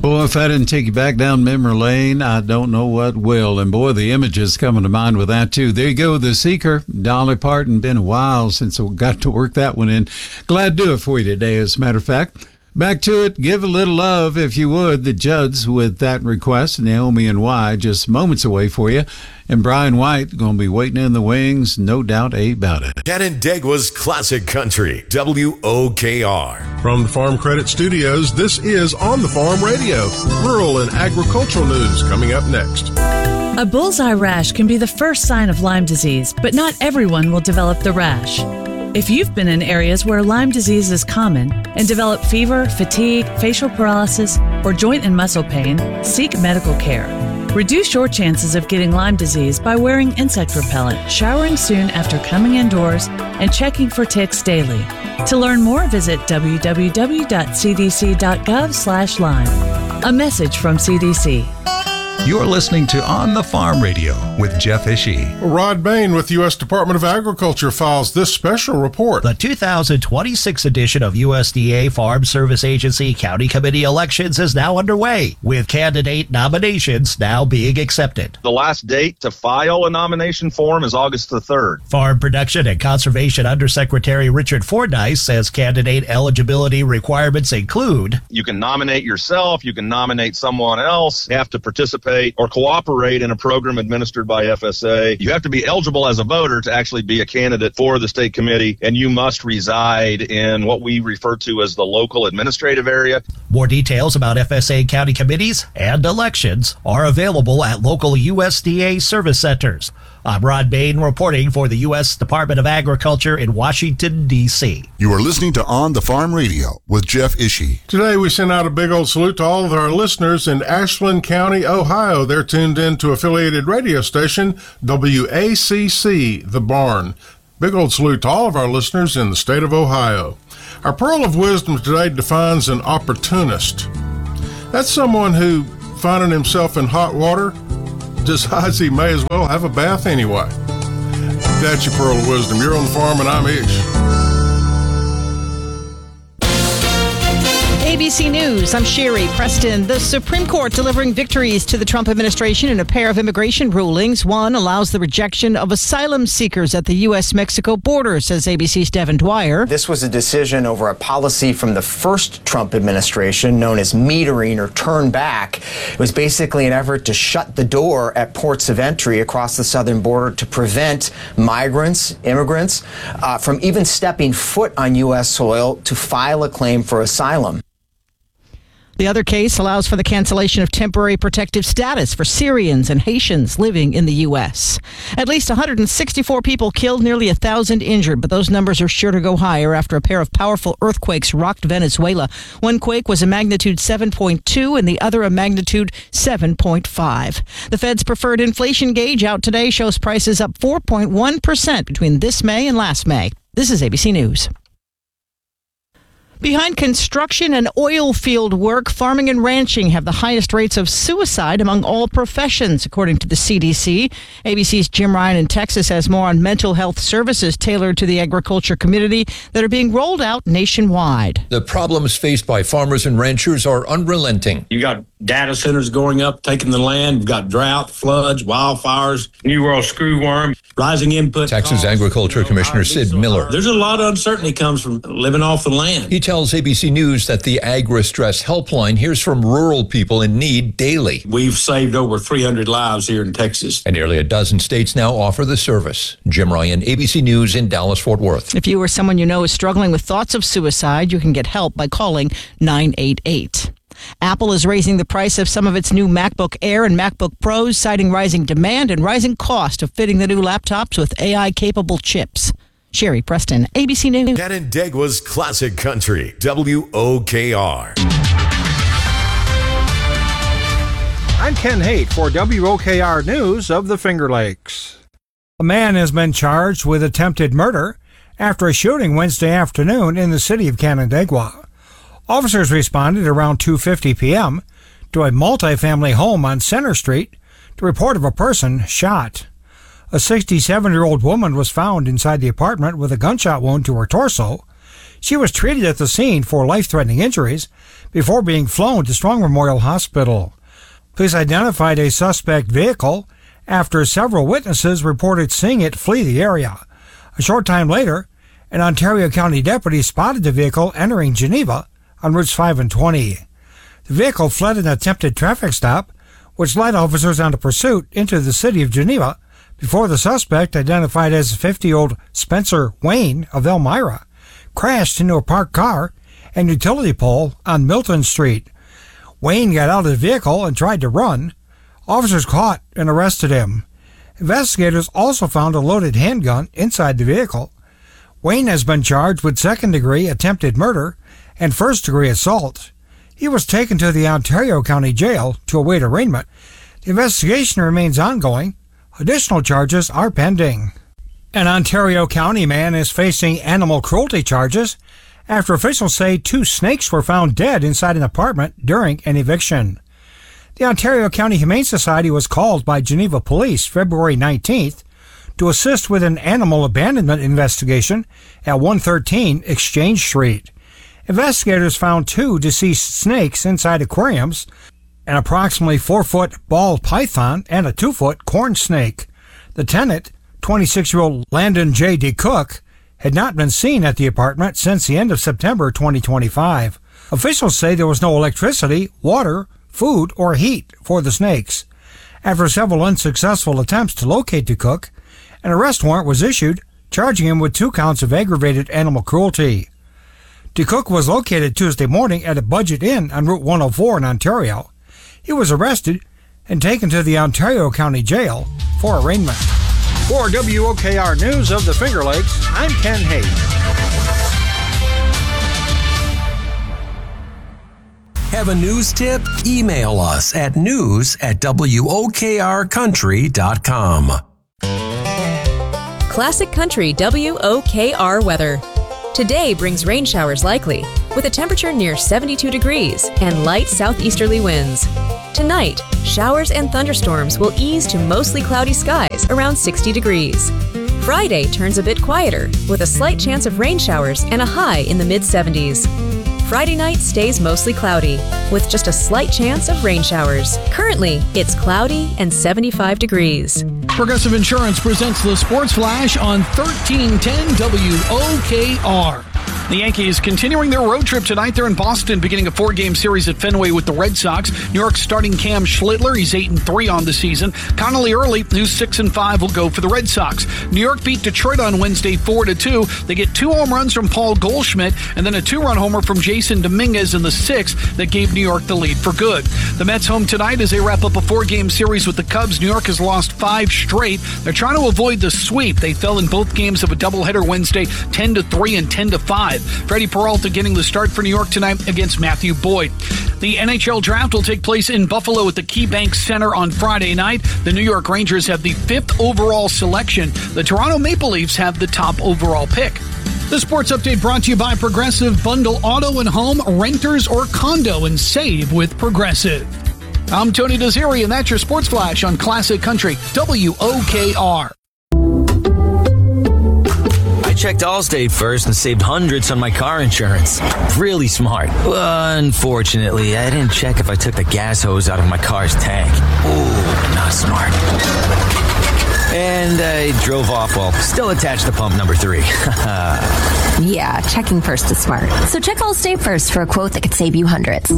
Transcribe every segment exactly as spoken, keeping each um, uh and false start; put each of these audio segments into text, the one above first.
Boy, if I didn't take you back down memory lane, I don't know what will. And boy, the images coming to mind with that too. There you go, The Seeker, Dolly Parton. Been a while since I got to work that one in. Glad to do it for you today, as a matter of fact. Back to it. Give a little love, if you would. The Judds with that request. Naomi and Y just moments away for you. And Brian White going to be waiting in the wings. No doubt about it. Canandaigua's Classic Country, W O K R. From the Farm Credit Studios, this is On the Farm Radio. Rural and agricultural news coming up next. A bullseye rash can be the first sign of Lyme disease, but not everyone will develop the rash. If you've been in areas where Lyme disease is common and develop fever, fatigue, facial paralysis, or joint and muscle pain, seek medical care. Reduce your chances of getting Lyme disease by wearing insect repellent, showering soon after coming indoors, and checking for ticks daily. To learn more, visit w w w dot c d c dot gov slash Lyme. A message from C D C. You're listening to On the Farm Radio with Jeff Ishii. Rod Bain with the U S Department of Agriculture files this special report. The two thousand twenty-six edition of U S D A Farm Service Agency County Committee elections is now underway, with candidate nominations now being accepted. The last date to file a nomination form is August the third. Farm Production and Conservation Undersecretary Richard Fordyce says candidate eligibility requirements include: you can nominate yourself, you can nominate someone else, you have to participate or cooperate in a program administered by F S A. You have to be eligible as a voter to actually be a candidate for the state committee, and you must reside in what we refer to as the local administrative area. More details about F S A county committees and elections are available at local U S D A service centers. I'm Rod Bain reporting for the U S Department of Agriculture in Washington, D C You are listening to On the Farm Radio with Jeff Ishii. Today we send out a big old salute to all of our listeners in Ashland County, Ohio. They're tuned in to affiliated radio station W A C C, The Barn. Big old salute to all of our listeners in the state of Ohio. Our Pearl of Wisdom today defines an opportunist. That's someone who, finding himself in hot water, decides he may as well have a bath anyway. That's your Pearl of Wisdom. You're on the farm and I'm Ish. A B C News, I'm Sherry Preston. The Supreme Court delivering victories to the Trump administration in a pair of immigration rulings. One allows the rejection of asylum seekers at the U S Mexico border, says A B C's Devin Dwyer. This was a decision over a policy from the first Trump administration known as metering or turn back. It was basically an effort to shut the door at ports of entry across the southern border to prevent migrants, immigrants, uh, from even stepping foot on U S soil to file a claim for asylum. The other case allows for the cancellation of temporary protective status for Syrians and Haitians living in the U S. At least one hundred sixty-four people killed, nearly one thousand injured, but those numbers are sure to go higher after a pair of powerful earthquakes rocked Venezuela. One quake was a magnitude seven point two and the other a magnitude seven point five. The Fed's preferred inflation gauge out today shows prices up four point one percent between this May and last May. This is A B C News. Behind construction and oil field work, farming and ranching have the highest rates of suicide among all professions, according to the C D C. A B C's Jim Ryan in Texas has more on mental health services tailored to the agriculture community that are being rolled out nationwide. The problems faced by farmers and ranchers are unrelenting. You got data centers going up, taking the land. You've got drought, floods, wildfires, New World screwworm, rising input Texas costs. Agriculture Commissioner Sid Miller. There's a lot of uncertainty comes from living off the land. He tells A B C News that the Agri-Stress Helpline hears from rural people in need daily. We've saved over three hundred lives here in Texas. And nearly a dozen states now offer the service. Jim Ryan, A B C News in Dallas-Fort Worth. If you or someone you know is struggling with thoughts of suicide, you can get help by calling nine eight eight. Apple is raising the price of some of its new MacBook Air and MacBook Pros, citing rising demand and rising cost of fitting the new laptops with A I-capable chips. Sherry Preston, A B C News. Canandaigua's Classic Country, W O K R. I'm Ken Haight for W O K R News of the Finger Lakes. A man has been charged with attempted murder after a shooting Wednesday afternoon in the city of Canandaigua. Officers responded around two fifty p.m. to a multifamily home on Center Street to report of a person shot. A sixty-seven-year-old woman was found inside the apartment with a gunshot wound to her torso. She was treated at the scene for life-threatening injuries before being flown to Strong Memorial Hospital. Police identified a suspect vehicle after several witnesses reported seeing it flee the area. A short time later, an Ontario County deputy spotted the vehicle entering Geneva on routes five and twenty. The vehicle fled an attempted traffic stop, which led officers on a pursuit into the city of Geneva before the suspect, identified as fifty-year-old Spencer Wayne of Elmira, crashed into a parked car and utility pole on Milton Street. Wayne got out of the vehicle and tried to run. Officers caught and arrested him. Investigators also found a loaded handgun inside the vehicle. Wayne has been charged with second-degree attempted murder and first-degree assault. He was taken to the Ontario County Jail to await arraignment. The investigation remains ongoing. Additional charges are pending. An Ontario County man is facing animal cruelty charges after officials say two snakes were found dead inside an apartment during an eviction. The Ontario County Humane Society was called by Geneva Police February nineteenth to assist with an animal abandonment investigation at one thirteen Exchange Street. Investigators found two deceased snakes inside aquariums, an approximately four-foot ball python and a two-foot corn snake. The tenant, twenty-six-year-old Landon J. D. Cook, had not been seen at the apartment since the end of September twenty twenty-five. Officials say there was no electricity, water, food, or heat for the snakes. After several unsuccessful attempts to locate the Cook, an arrest warrant was issued, charging him with two counts of aggravated animal cruelty. DeCook was located Tuesday morning at a Budget Inn on Route one oh four in Ontario. He was arrested and taken to the Ontario County Jail for arraignment. For W O K R News of the Finger Lakes, I'm Ken Hayes. Have a news tip? Email us at news at W O K R country dot com. Classic Country W O K R weather. Today brings rain showers likely, with a temperature near seventy-two degrees and light southeasterly winds. Tonight, showers and thunderstorms will ease to mostly cloudy skies around sixty degrees. Friday turns a bit quieter, with a slight chance of rain showers and a high in the mid-seventies. Friday night stays mostly cloudy, with just a slight chance of rain showers. Currently, it's cloudy and seventy-five degrees. Progressive Insurance presents the Sports Flash on thirteen ten W O K R. The Yankees continuing their road trip tonight. They're in Boston, beginning a four-game series at Fenway with the Red Sox. New York starting Cam Schlittler. He's eight and three on the season. Connolly Early, who's six and five, will go for the Red Sox. New York beat Detroit on Wednesday four to two. They get two home runs from Paul Goldschmidt and then a two-run homer from Jason Dominguez in the sixth that gave New York the lead for good. The Mets home tonight as they wrap up a four-game series with the Cubs. New York has lost five straight. They're trying to avoid the sweep. They fell in both games of a doubleheader Wednesday, ten to three and ten to five. Freddie Peralta getting the start for New York tonight against Matthew Boyd. The N H L draft will take place in Buffalo at the KeyBank Center on Friday night. The New York Rangers have the fifth overall selection. The Toronto Maple Leafs have the top overall pick. The sports update brought to you by Progressive. Bundle auto and home, renters or condo, and save with Progressive. I'm Tony Desiri, and that's your Sports Flash on Classic Country W O K R. Checked Allstate first and saved hundreds on my car insurance. Really smart. Unfortunately, I didn't check if I took the gas hose out of my car's tank. Ooh, not smart. And I drove off while still attached to pump number three. Yeah, checking first is smart. So check Allstate first for a quote that could save you hundreds.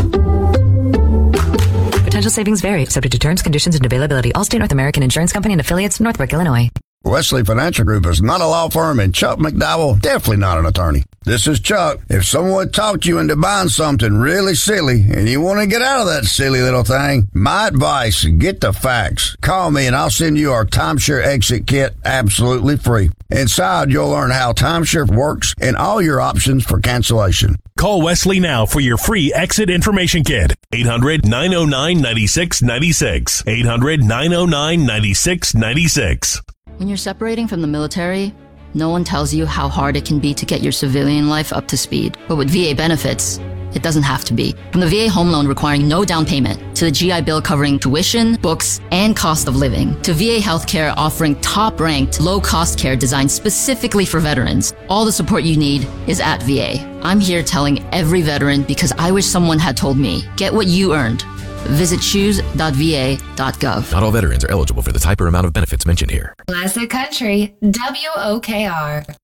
Potential savings vary, subject to terms, conditions, and availability. Allstate North American Insurance Company and affiliates, Northbrook, Illinois. Wesley Financial Group is not a law firm, and Chuck McDowell definitely not an attorney. This is Chuck. If someone talked you into buying something really silly and you want to get out of that silly little thing, my advice, get the facts. Call me and I'll send you our timeshare exit kit absolutely free. Inside, you'll learn how timeshare works and all your options for cancellation. Call Wesley now for your free exit information kit. eight hundred, nine oh nine, nine six nine six. eight hundred, nine oh nine, nine six nine six. When you're separating from the military, no one tells you how hard it can be to get your civilian life up to speed. But with V A benefits, it doesn't have to be. From the V A home loan requiring no down payment, to the G I Bill covering tuition, books, and cost of living, to V A healthcare offering top-ranked, low-cost care designed specifically for veterans, all the support you need is at V A. I'm here telling every veteran because I wish someone had told me, get what you earned. Visit choose dot v a dot gov. Not all veterans are eligible for the type or amount of benefits mentioned here. Classic Country, W O K R.